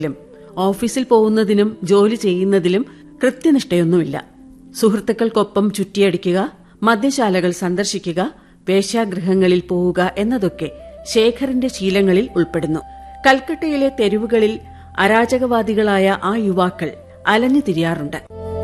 ഓഫീസിൽ പോകുന്നതിനും ജോലി ചെയ്യുന്നതിലും കൃത്യനിഷ്ഠയൊന്നുമില്ല. സുഹൃത്തുക്കൾക്കൊപ്പം ചുറ്റിയടിക്കുക, മദ്യശാലകൾ സന്ദർശിക്കുക, വേശ്യാഗൃഹങ്ങളിൽ പോവുക എന്നതൊക്കെ ശേഖറിന്റെ ശീലങ്ങളിൽ ഉൾപ്പെടുന്നു. കൽക്കട്ടയിലെ തെരുവുകളിൽ അരാജകവാദികളായ ആ യുവാക്കൾ അലഞ്ഞു തിരിയാറുണ്ട്.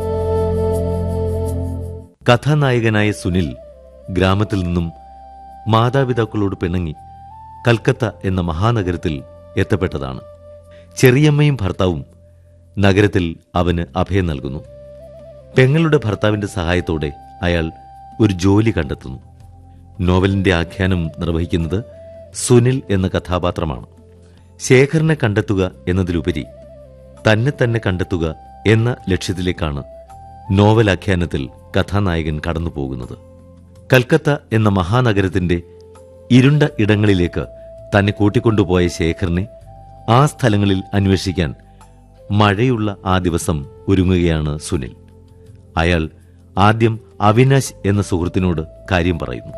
കഥാനായകനായ സുനിൽ ഗ്രാമത്തിൽ നിന്നും മാതാപിതാക്കളോട് പിണങ്ങി കൽക്കത്ത എന്ന മഹാനഗരത്തിൽ എത്തപ്പെട്ടതാണ്. ചെറിയമ്മയും ഭർത്താവും നഗരത്തിൽ അവന് അഭയം നൽകുന്നു. പെങ്ങളുടെ ഭർത്താവിന്റെ സഹായത്തോടെ അയാൾ ഒരു ജോലി കണ്ടെത്തുന്നു. നോവലിന്റെ ആഖ്യാനം നിർവഹിക്കുന്നത് സുനിൽ എന്ന കഥാപാത്രമാണ്. ശേഖറിനെ കണ്ടെത്തുക എന്നതിലുപരി തന്നെ കണ്ടെത്തുക എന്ന ലക്ഷ്യത്തിലേക്കാണ് നോവൽ ആഖ്യാനത്തിൽ കഥാനായകൻ കടന്നുപോകുന്നത്. കൽക്കത്ത എന്ന മഹാനഗരത്തിന്റെ ഇരുണ്ട ഇടങ്ങളിലേക്ക് തന്നെ കൂട്ടിക്കൊണ്ടുപോയ ശേഖറിനെ ആ സ്ഥലങ്ങളിൽ അന്വേഷിക്കാൻ മഴയുള്ള ആ ദിവസം ഒരുങ്ങുകയാണ് സുനിൽ. അയാൾ ആദ്യം അവിനാശ് എന്ന സുഹൃത്തിനോട് കാര്യം പറയുന്നു.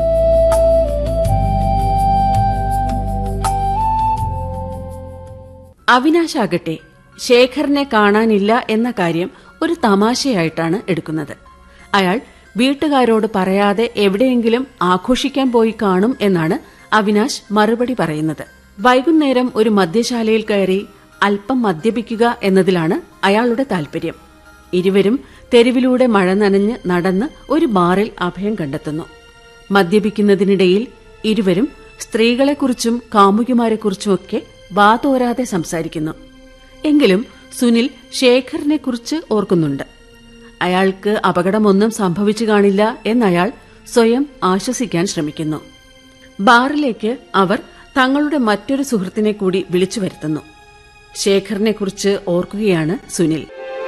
അവിനാശാകട്ടെ ശേഖറിനെ കാണാനില്ല എന്ന കാര്യം ഒരു തമാശയായിട്ടാണ് എടുക്കുന്നത്. അയാൾ വീട്ടുകാരോട് പറയാതെ എവിടെയെങ്കിലും ആഘോഷിക്കാൻ പോയി കാണും എന്നാണ് അവിനാശ് മറുപടി പറയുന്നത്. വൈകുന്നേരം ഒരു മദ്യശാലയിൽ കയറി അല്പം മദ്യപിക്കുക എന്നതിലാണ് അയാളുടെ താൽപര്യം. ഇരുവരും തെരുവിലൂടെ മഴ നനഞ്ഞ് നടന്ന് ഒരു ബാറിൽ അഭയം കണ്ടെത്തുന്നു. മദ്യപിക്കുന്നതിനിടയിൽ ഇരുവരും സ്ത്രീകളെക്കുറിച്ചും കാമുകിമാരെക്കുറിച്ചുമൊക്കെ വാതോരാതെ സംസാരിക്കുന്നു. എങ്കിലും സുനിൽ ശേഖറിനെക്കുറിച്ച് ഓർക്കുന്നുണ്ട്. അയാൾക്ക് അപകടമൊന്നും സംഭവിച്ചു കാണില്ല എന്നയാൾ സ്വയം ആശ്വസിക്കാൻ ശ്രമിക്കുന്നു. ബാറിലേക്ക് അവർ തങ്ങളുടെ മറ്റൊരു സുഹൃത്തിനെ കൂടി വിളിച്ചു വരുത്തുന്നു. ശേഖറിനെക്കുറിച്ച് ഓർക്കുകയാണ് സുനിൽ.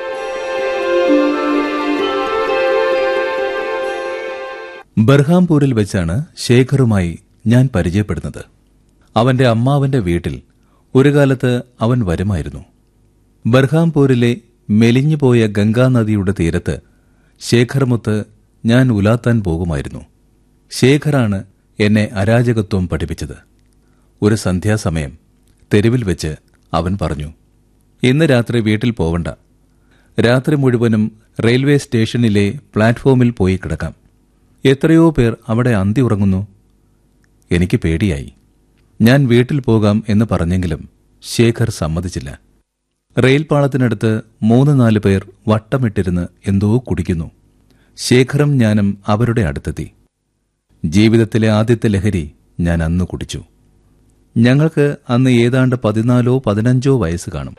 ബർഹാംപൂരിൽ വെച്ചാണ് ശേഖറുമായി ഞാൻ പരിചയപ്പെടുന്നത്. അവന്റെ അമ്മാവന്റെ വീട്ടിൽ ഒരു കാലത്ത് അവൻ വരുമായിരുന്നു. ബർഹാംപൂരിലെ മെലിഞ്ഞുപോയ ഗംഗാനദിയുടെ തീരത്ത് ശേഖർമുത്ത് ഞാൻ ഉലാത്താൻ പോകുമായിരുന്നു. ശേഖറാണ് എന്നെ അരാജകത്വം പഠിപ്പിച്ചത്. ഒരു സന്ധ്യാസമയം തെരുവിൽ വെച്ച് അവൻ പറഞ്ഞു, ഇന്ന് രാത്രി വീട്ടിൽ പോവണ്ട, രാത്രി മുഴുവനും റെയിൽവേ സ്റ്റേഷനിലെ പ്ലാറ്റ്ഫോമിൽ പോയി കിടക്കാം. എത്രയോ പേർ അവിടെ അന്തി ഉറങ്ങുന്നു. എനിക്ക് പേടിയായി. ഞാൻ വീട്ടിൽ പോകാം എന്ന് പറഞ്ഞെങ്കിലും ശേഖർ സമ്മതിച്ചില്ല. റെയിൽപാളത്തിനടുത്ത് 3-4 പേർ വട്ടമിട്ടിരുന്ന് എന്തോ കുടിക്കുന്നു. ശേഖറും ഞാനും അവരുടെ അടുത്തെത്തി. ജീവിതത്തിലെ ആദ്യത്തെ ലഹരി ഞാൻ അന്ന് കുടിച്ചു. ഞങ്ങൾക്ക് അന്ന് ഏതാണ്ട് 14-15 വയസ്സ് കാണും.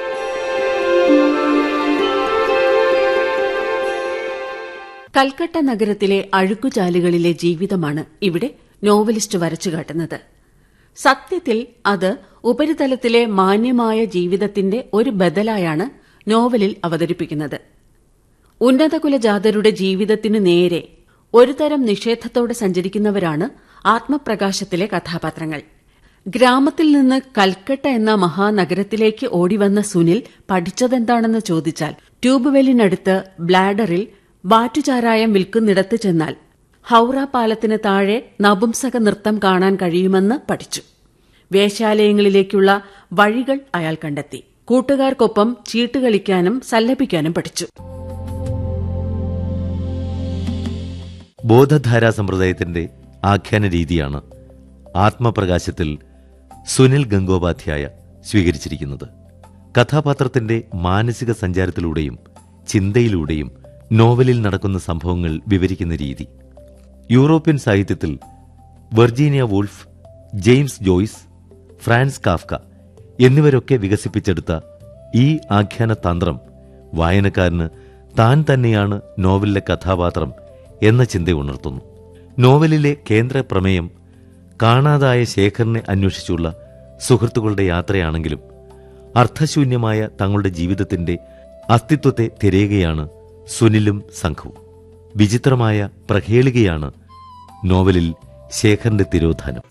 കൽക്കട്ട നഗരത്തിലെ അഴുക്കുചാലുകളിലെ ജീവിതമാണ് ഇവിടെ നോവലിസ്റ്റ് വരച്ചുകാട്ടുന്നത്. സത്യത്തിൽ അത് ഉപരിതലത്തിലെ മാന്യമായ ജീവിതത്തിന്റെ ഒരു ബദലായാണ് നോവലിൽ അവതരിപ്പിക്കുന്നത്. ഉന്നതകുലജാതരുടെ ജീവിതത്തിനു നേരെ ഒരുതരം നിഷേധത്തോടെ സഞ്ചരിക്കുന്നവരാണ് ആത്മപ്രകാശത്തിലെ കഥാപാത്രങ്ങൾ. ഗ്രാമത്തിൽ നിന്ന് കൽക്കട്ട എന്ന മഹാനഗരത്തിലേക്ക് ഓടിവന്ന സുനിൽ പഠിച്ചതെന്താണെന്ന് ചോദിച്ചാൽ, ട്യൂബ്വെല്ലിനടുത്ത് ബ്ലാഡറിൽ വാറ്റുചാരായം വിൽക്കുന്നിടത്ത് ചെന്നാൽ ഹൌറ പാലത്തിന് താഴെ നപുംസക നൃത്തം കാണാൻ കഴിയുമെന്ന് പഠിച്ചു. വേശ്യാലയങ്ങളിലേക്കുള്ള വഴികൾ അയാൾ കണ്ടെത്തി. കൂട്ടുകാർക്കൊപ്പം ചീട്ടുകളിക്കാനും സല്ലപിക്കാനും പഠിച്ചു. ബോധധാരാ സമ്പ്രദായത്തിന്റെ ആഖ്യാന രീതിയാണ് ആത്മപ്രകാശത്തിൽ സുനിൽ ഗംഗോപാധ്യായ സ്വീകരിച്ചിരിക്കുന്നത്. കഥാപാത്രത്തിന്റെ മാനസിക സഞ്ചാരത്തിലൂടെയും ചിന്തയിലൂടെയും നോവലിൽ നടക്കുന്ന സംഭവങ്ങൾ വിവരിക്കുന്ന രീതി യൂറോപ്യൻ സാഹിത്യത്തിൽ Virginia wolf, James Joyce, France Kafka എന്നിവരൊക്കെ വികസിപ്പിച്ചെടുത്ത ഈ ആഖ്യാന തന്ത്രം വായനക്കാരന് താൻ തന്നെയാണ് നോവലിലെ കഥാപാത്രം എന്ന ചിന്ത ഉണർത്തുന്നു. നോവലിലെ കേന്ദ്ര പ്രമേയം കാണാതായ ശേഖറിനെ അന്വേഷിച്ചുള്ള സുഹൃത്തുക്കളുടെ യാത്രയാണെങ്കിലും അർത്ഥശൂന്യമായ തങ്ങളുടെ ജീവിതത്തിന്റെ അസ്തിത്വത്തെ തിരയുകയാണ് സുനിലും സംഘവും. വിചിത്രമായ പ്രഹേളികയാണ് നോവലിൽ ശേഖറിന്റെ തിരോധാനം.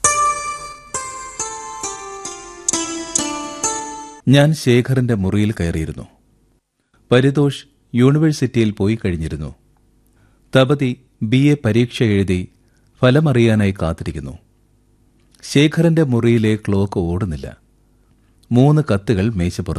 ഞാൻ ശേഖറിന്റെ മുറിയിൽ കയറിയിരുന്നു. പരിതോഷ് യൂണിവേഴ്സിറ്റിയിൽ പോയി കഴിഞ്ഞിരുന്നു. തപതി BA പരീക്ഷ എഴുതി ഫലമറിയാനായി കാത്തിരിക്കുന്നു. ശേഖറിന്റെ മുറിയിലെ ക്ലോക്ക് ഓടുന്നില്ല. 3 കത്തുകൾ മേശപ്പുറത്ത്.